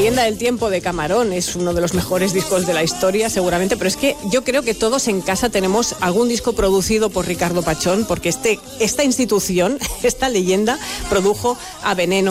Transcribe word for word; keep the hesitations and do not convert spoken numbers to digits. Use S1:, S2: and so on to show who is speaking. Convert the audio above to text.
S1: Leyenda del tiempo de Camarón es uno de los mejores discos de la historia, seguramente, pero es que yo creo que todos en casa tenemos algún disco producido por Ricardo Pachón, porque este, esta institución, esta leyenda, produjo a Veneno,